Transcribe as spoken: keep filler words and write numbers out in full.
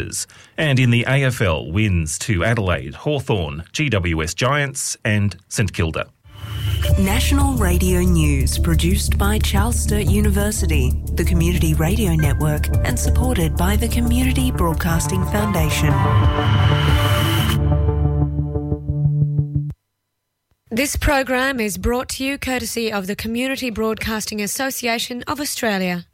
And in the A F L, wins to Adelaide, Hawthorn, G W S Giants and St Kilda. National Radio News, produced by Charles Sturt University, the Community Radio Network, and supported by the Community Broadcasting Foundation. This program is brought to you courtesy of the Community Broadcasting Association of Australia.